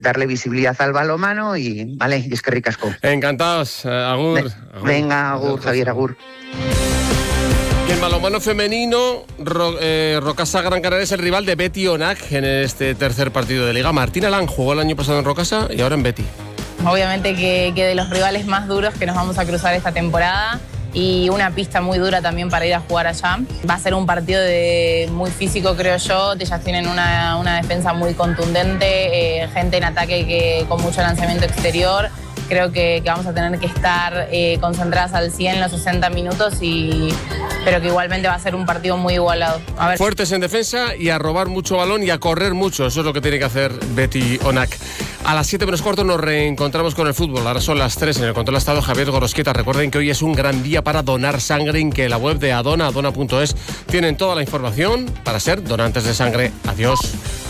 darle visibilidad al balonmano y vale, y es que ricasco. Encantados, agur. Venga, agur, Javier, agur. Y en balonmano femenino, Rocasa Gran Canaria es el rival de Betis Onac en este tercer partido de Liga. Martín Alán jugó el año pasado en Rocasa y ahora en Betis. Obviamente que de los rivales más duros que nos vamos a cruzar esta temporada y una pista muy dura también para ir a jugar allá. Va a ser un partido muy físico, creo yo. Ellas tienen una defensa muy contundente, gente en ataque con mucho lanzamiento exterior. Creo que vamos a tener que estar concentradas al 100 los 60 minutos, pero que igualmente va a ser un partido muy igualado. A ver. Fuertes en defensa y a robar mucho balón y a correr mucho. Eso es lo que tiene que hacer Betis Onac. A las 7:15 nos reencontramos con el fútbol. Ahora son las 3. En el control ha estado Javier Gorosqueta. Recuerden que hoy es un gran día para donar sangre, en que la web de Adona, adona.es, tienen toda la información para ser donantes de sangre. Adiós.